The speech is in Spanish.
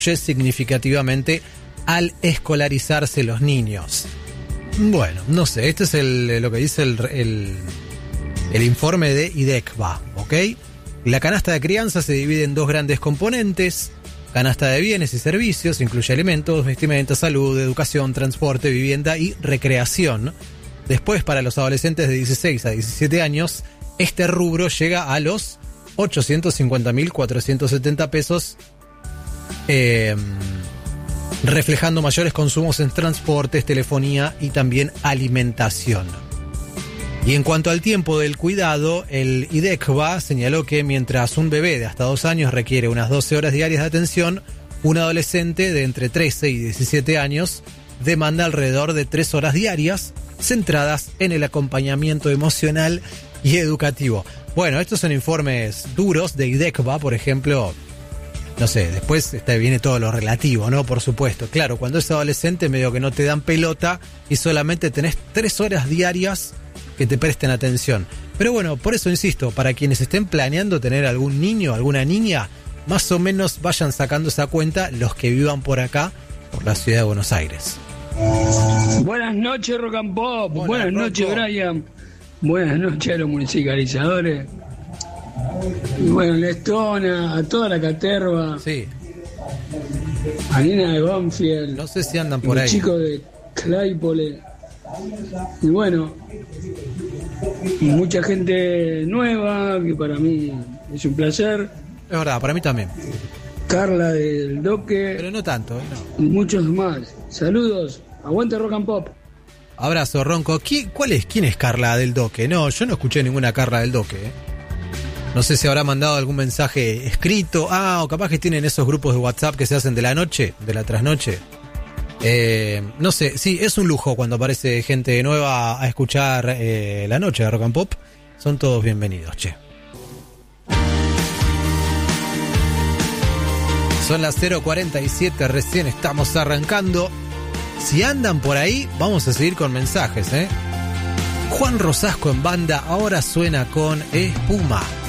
significativamente al escolarizarse los niños. Bueno, no sé, este es lo que dice el informe de IDECBA, ¿ok? La canasta de crianza se divide en dos grandes componentes: canasta de bienes y servicios, incluye alimentos, vestimenta, salud, educación, transporte, vivienda y recreación. Después, para los adolescentes de 16 a 17 años, este rubro llega a los 850.470 pesos, reflejando mayores consumos en transportes, telefonía y también alimentación. Y en cuanto al tiempo del cuidado, el IDECBA señaló que mientras un bebé de hasta 2 años requiere unas 12 horas diarias de atención, un adolescente de entre 13 y 17 años demanda alrededor de 3 horas diarias centradas en el acompañamiento emocional y educativo. Bueno, estos son informes duros de IDECBA, por ejemplo. No sé, después viene todo lo relativo, ¿no? Por supuesto. Claro, cuando es adolescente medio que no te dan pelota y solamente tenés 3 horas diarias que te presten atención. Pero bueno, por eso insisto, para quienes estén planeando tener algún niño, alguna niña, más o menos vayan sacando esa cuenta los que vivan por acá, por la ciudad de Buenos Aires. Buenas noches, Rock and Pop. Buenas noches, Brian. Buenas noches a los musicalizadores. Y bueno, Lestona, a toda la caterva. Sí. A Nina de Banfield. No sé si andan por ahí. Chicos de Claypole. Y bueno, mucha gente nueva, que para mí es un placer. Es verdad, para mí también. Carla del Doque. Pero no tanto, ¿eh? No. Y muchos más. Saludos. Aguante Rock and Pop. Abrazo, Ronco. ¿Quién es Carla del Doque? No, yo no escuché ninguna Carla del Doque, ¿eh? No sé si habrá mandado algún mensaje escrito. O capaz que tienen esos grupos de WhatsApp que se hacen de la noche, de la trasnoche. No sé, sí, es un lujo cuando aparece gente nueva a escuchar la noche de Rock and Pop. Son todos bienvenidos, che. Son las 0:47, recién estamos arrancando. Si andan por ahí, vamos a seguir con mensajes, ¿eh? Juan Rosasco en banda ahora suena con Espuma.